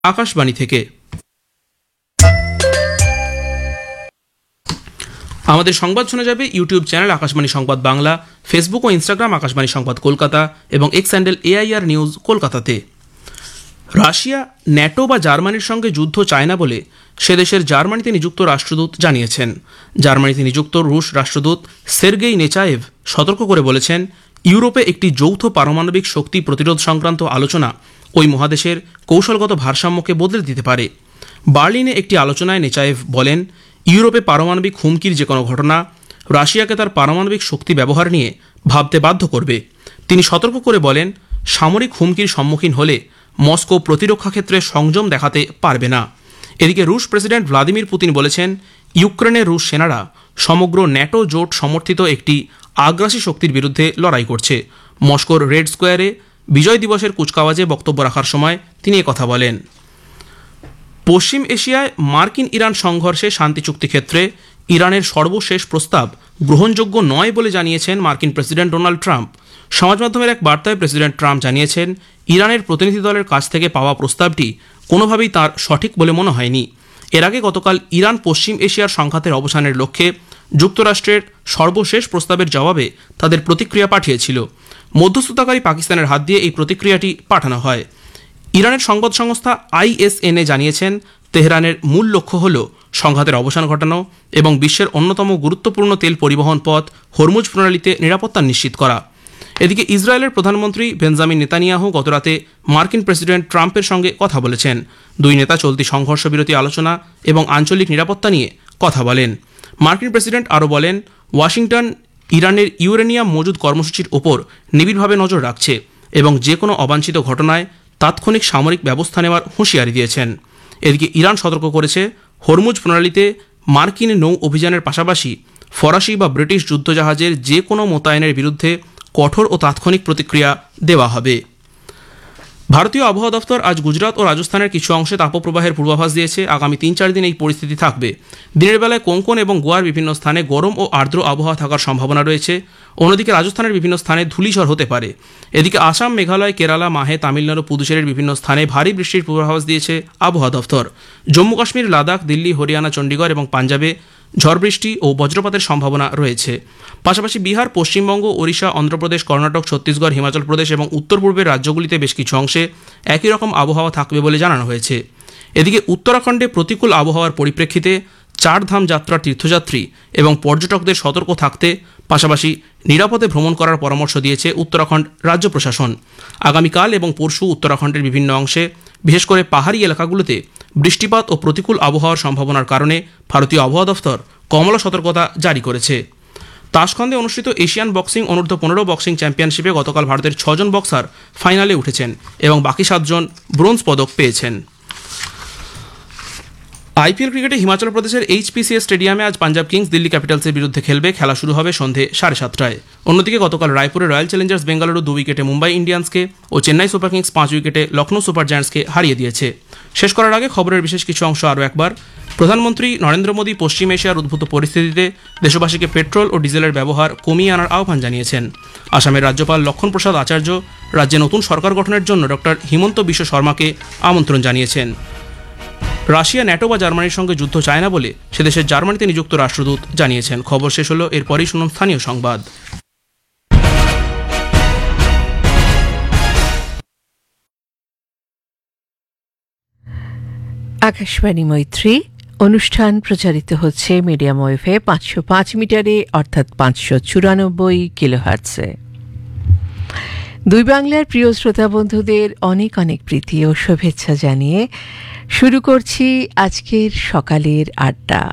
আকাশবাণী থেকে। আমাদের সংবাদ শোনা যাবে ইউটিউব চ্যানেল আকাশবাণী সংবাদ বাংলা, ফেসবুক ও ইনস্টাগ্রাম আকাশবাণী সংবাদ কলকাতা এবং এক্স হ্যান্ডেল AIR নিউজ কলকাতাতে। রাশিয়া ন্যাটো বা জার্মানির সঙ্গে যুদ্ধ চায় না বলে সে দেশের জার্মানিতে নিযুক্ত রাষ্ট্রদূত জানিয়েছেন। জার্মানিতে নিযুক্ত রুশ রাষ্ট্রদূত সের্গেই নেচায়েভ সতর্ক করে বলেছেন, ইউরোপে একটি যৌথ পারমাণবিক শক্তি প্রতিরোধ সংক্রান্ত আলোচনা ওই মহাদেশের কৌশলগত ভারসাম্যকে বদলে দিতে পারে। বার্লিনে একটি আলোচনায় নেচায়েভ বলেন, ইউরোপে পারমাণবিক হুমকির যে কোনো ঘটনা রাশিয়াকে তার পারমাণবিক শক্তি ব্যবহার নিয়ে ভাবতে বাধ্য করবে। তিনি সতর্ক করে বলেন, সামরিক হুমকির সম্মুখীন হলে মস্কো প্রতিরক্ষা ক্ষেত্রে সংযম দেখাতে পারবে না। এদিকে রুশ প্রেসিডেন্ট ভ্লাদিমির পুতিন বলেছেন, ইউক্রেনের রুশ সেনারা সমগ্র ন্যাটো জোট সমর্থিত একটি আগ্রাসী শক্তির বিরুদ্ধে লড়াই করছে। মস্কোর রেড স্কোয়ারে বিজয় দিবসের কুচকাওয়াজে বক্তব্য রাখার সময় তিনি একথা বলেন। পশ্চিম এশিয়ায় মার্কিন ইরান সংঘর্ষে শান্তি চুক্তি ক্ষেত্রে ইরানের সর্বশেষ প্রস্তাব গ্রহণযোগ্য নয় বলে জানিয়েছেন মার্কিন প্রেসিডেন্ট ডোনাল্ড ট্রাম্প। সমাজ মাধ্যমের এক বার্তায় প্রেসিডেন্ট ট্রাম্প জানিয়েছেন, ইরানের প্রতিনিধি দলের কাছ থেকে পাওয়া প্রস্তাবটি কোনোভাবেই তার সঠিক বলে মনে হয়নি। এর আগে গতকাল ইরান পশ্চিম এশিয়ার সংঘাতের অবসানের লক্ষ্যে যুক্তরাষ্ট্রের সর্বশেষ প্রস্তাবের জবাবে তাদের প্রতিক্রিয়া পাঠিয়েছিল। মধ্যস্থতাকারী পাকিস্তানের হাত দিয়ে এই প্রতিক্রিয়াটি পাঠানো হয়। ইরানের সংবাদ সংস্থা ISNA জানিয়েছেন, তেহরানের মূল লক্ষ্য হল সংঘাতের অবসান ঘটানো এবং বিশ্বের অন্যতম গুরুত্বপূর্ণ তেল পরিবহন পথ হরমুজ প্রণালীতে নিরাপত্তা নিশ্চিত করা। এদিকে ইসরায়েলের প্রধানমন্ত্রী বেঞ্জামিন নেতানিয়াহু গতরাতে মার্কিন প্রেসিডেন্ট ট্রাম্পের সঙ্গে কথা বলেছেন। দুই নেতা চলতি সংঘর্ষ বিরতি আলোচনা এবং আঞ্চলিক নিরাপত্তা নিয়ে কথা বলেন। মার্কিন প্রেসিডেন্ট আরও বলেন, ওয়াশিংটন ইরানের ইউরেনিয়াম মজুদ কর্মসূচির ওপর নিবিড়ভাবে নজর রাখছে এবং যে কোনো অবাঞ্ছিত ঘটনায় তাৎক্ষণিক সামরিক ব্যবস্থা নেওয়ার হুঁশিয়ারি দিয়েছেন। এদিকে ইরান সতর্ক করেছে, হরমুজ প্রণালীতে মার্কিন নৌ অভিযানের পাশাপাশি ফরাসি বা ব্রিটিশ যুদ্ধজাহাজের যে কোনো মোতায়েনের বিরুদ্ধে কঠোর ও তাৎক্ষণিক প্রতিক্রিয়া দেওয়া হবে। ভারতীয় আবহাওয়া দফতর আজ গুজরাট ও রাজস্থানের কিছু অংশে তাপপ্রবাহের পূর্বাভাস দিয়েছে। আগামী 3-4 দিন এই পরিস্থিতি থাকবে। দিনের বেলায় কোঙ্কণ এবং গোয়ার বিভিন্ন স্থানে গরম ও আর্দ্র আবহাওয়া থাকার সম্ভাবনা রয়েছে। অন্যদিকে রাজস্থানের বিভিন্ন স্থানে ধূলিঝড় হতে পারে। এদিকে আসাম, মেঘালয়, কেরালা, মাহে, তামিলনাড়ু, পুদুচেরির বিভিন্ন স্থানে ভারী বৃষ্টির পূর্বাভাস দিয়েছে আবহাওয়া দফতর। জম্মু কাশ্মীর, লাদাখ, দিল্লি, হরিয়ানা, চণ্ডীগড় এবং পাঞ্জাবে ঝড় বৃষ্টি ও বজ্রপাতের সম্ভাবনা রয়েছে। পাশাপাশি বিহার, পশ্চিমবঙ্গ, ওড়িশা, অন্ধ্রপ্রদেশ, কর্ণাটক, ছত্তিশগড়, হিমাচল প্রদেশ এবং উত্তর পূর্বের রাজ্যগুলিতে বেশ কিছু অংশে একই রকম আবহাওয়া থাকবে বলে জানানো হয়েছে। এদিকে উত্তরাখণ্ডে প্রতিকূল আবহাওয়ার পরিপ্রেক্ষিতে চারধাম যাত্রার তীর্থযাত্রী এবং পর্যটকদের সতর্ক থাকতে পাশাপাশি নিরাপদে ভ্রমণ করার পরামর্শ দিয়েছে উত্তরাখণ্ড রাজ্য প্রশাসন। আগামীকাল এবং পরশু উত্তরাখণ্ডের বিভিন্ন অংশে, বিশেষ করে পাহাড়ি এলাকাগুলোতে বৃষ্টিপাত ও প্রতিকূল আবহাওয়ার সম্ভাবনার কারণে ভারতীয় আবহাওয়া দফতর কমলা সতর্কতা জারি করেছে। তাশখন্দে অনুষ্ঠিত এশিয়ান বক্সিং অনূর্ধ্ব 15 বক্সিং চ্যাম্পিয়নশিপে গতকাল ভারতের 6 জন বক্সার ফাইনালে উঠেছেন এবং বাকি 7 জন ব্রোঞ্জ পদক পেয়েছেন। IPL ক্রিকেটে হিমাচল প্রদেশের HPCA স্টেডিয়ামে আজ পাঞ্জাব কিংস দিল্লি ক্যাপিটালসের বিরুদ্ধে খেলবে। খেলা শুরু হবে সন্ধে 7:30টায়। অন্যদিকে গতকাল রায়পুরে রয়্যাল চ্যালেঞ্জার্স বেঙ্গালুরু 2 উইকেটে মুম্বাই ইন্ডিয়ান্সকে ও চেন্নাই সুপার কিংস 5 উইকেটে লখনৌ সুপার জায়ান্টসকে হারিয়ে দিয়েছে। শেষ করার আগে খবরের বিশেষ কিছু অংশ আরও একবার। প্রধানমন্ত্রী নরেন্দ্র মোদী পশ্চিম এশিয়ার উদ্ভূত পরিস্থিতিতে দেশবাসীকে পেট্রোল ও ডিজেলের ব্যবহার কমিয়ে আনার আহ্বান জানিয়েছেন। আসামের রাজ্যপাল লক্ষণ প্রসাদ আচার্য রাজ্যে নতুন সরকার গঠনের জন্য ডক্টর হিমন্ত বিশ্ব শর্মাকে আমন্ত্রণ জানিয়েছেন। রাশিয়া ন্যাটো বা জার্মানির সঙ্গে যুদ্ধ চায় না বলে সে দেশের জার্মানিতে নিযুক্ত রাষ্ট্রদূত জানিয়েছেন। খবর শেষ হলো, এরপরই শুনুন স্থানীয় সংবাদ। আকাশবাণী মৈত্রী অনুষ্ঠান প্রচারিত হচ্ছে মিডিয়াম ওয়েভে 505 মিটারে অর্থাৎ 594 কিলোহার্টজে। দুই বাংলার প্রিয় শ্রোতা বন্ধুদের অনেক অনেক প্রীতি ও শুভেচ্ছা জানিয়ে শুরু করছি আজকের সকালের আড্ডা।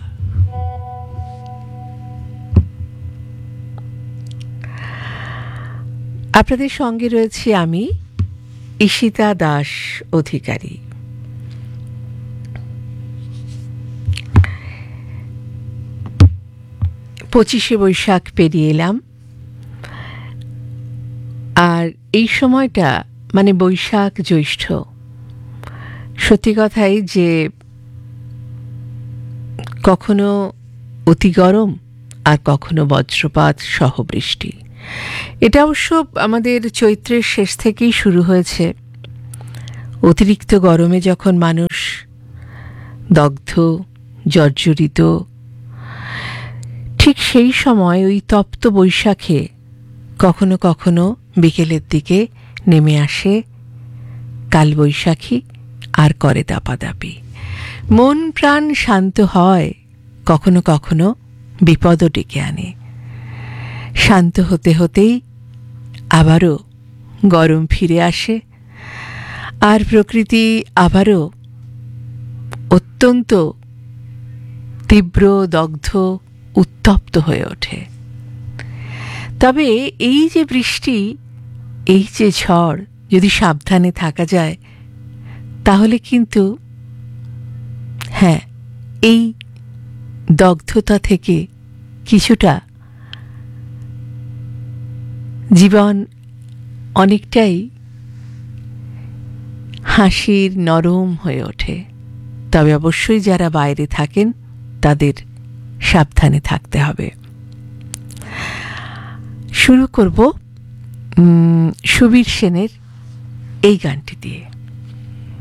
আপনাদের সঙ্গে রয়েছি আমি, ঈশিতা দাস অধিকারী। পঁচিশে বৈশাখ পেরিয়ে এলাম, আর এই সময়টা মানে বৈশাখ জ্যৈষ্ঠ, সত্যি কথাই যে কখনো অতি গরম আর কখনো বজ্রপাত সহ বৃষ্টি। এটা অবশ্য আমাদের চৈত্রের শেষ থেকেই শুরু হয়েছে। অতিরিক্ত গরমে যখন মানুষ দগ্ধ জর্জরিত, ঠিক সেই সময় ওই তপ্ত বৈশাখে কখনো কখনো বিকেলের দিকে নেমে আসে কালবৈশাখী আর করে দাপাদাপি। মন প্রাণ শান্ত হয়, কখনো কখনো বিপদও ডেকে আনে। শান্ত হতে হতেই আবারও গরম ফিরে আসে, আর প্রকৃতি আবারও অত্যন্ত তীব্র দগ্ধ উত্তপ্ত হয়ে ওঠে। তবে এই যে বৃষ্টি, এই যে ঝড়, যদি সাবধানে থাকা যায় তাহলে কিন্তু হ্যাঁ, এই দগ্ধতা থেকে কিছুটা জীবন অনেকটাই হাসির নরম হয়ে ওঠে। তবে অবশ্যই যারা বাইরে থাকেন তাদের সাবধানে থাকতে হবে। শুরু করব সুবীর সেনের এই গানটি দিয়ে।